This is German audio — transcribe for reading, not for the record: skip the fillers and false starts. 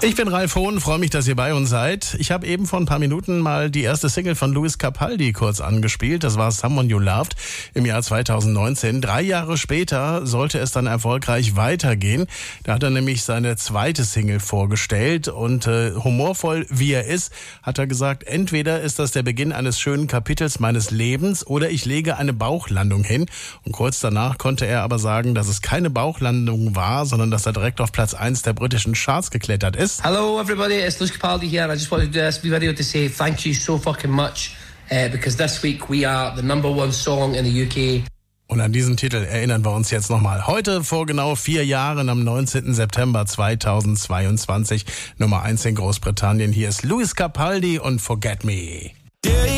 Ich bin Ralf Hohn, freue mich, dass ihr bei uns seid. Ich habe eben vor ein paar Minuten mal die erste Single von Lewis Capaldi kurz angespielt. Das war Someone You Loved im Jahr 2019. 3 Jahre später sollte es dann erfolgreich weitergehen. Da hat er nämlich seine zweite Single vorgestellt und humorvoll wie er ist, hat er gesagt, entweder ist das der Beginn eines schönen Kapitels meines Lebens oder ich lege eine Bauchlandung hin. Und kurz danach konnte er aber sagen, dass es keine Bauchlandung war, sondern dass er direkt auf Platz 1 der britischen Charts geklettert ist. Hello everybody, it's Lewis Capaldi here and I just wanted to do this video to say thank you so fucking much because this week we are the #1 song in the UK. Und an diesen Titel erinnern wir uns jetzt nochmal. Heute vor genau 4 Jahren, am 19. September 2022, Nummer 1 in Großbritannien. Hier ist Lewis Capaldi und Forget Me.